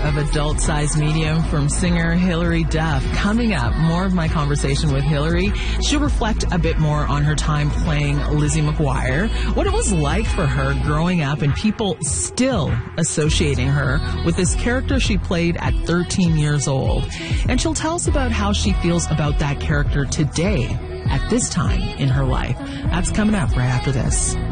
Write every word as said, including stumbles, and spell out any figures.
of adult-sized medium from singer Hilary Duff. Coming up, more of my conversation with Hilary. She'll reflect a bit more on her time playing Lizzie McGuire, what it was like for her growing up and people still associating her with this character she played at thirteen years old. And she'll tell us about how she feels about that character today at this time in her life. That's coming up right after this.